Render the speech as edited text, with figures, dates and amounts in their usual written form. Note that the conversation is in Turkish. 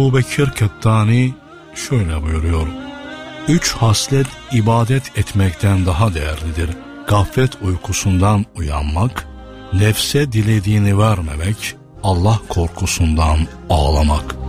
Ebu Bekir Kettani şöyle buyuruyor: 3 haslet ibadet etmekten daha değerlidir. Gaflet uykusundan uyanmak, nefse dilediğini vermemek, Allah korkusundan ağlamak.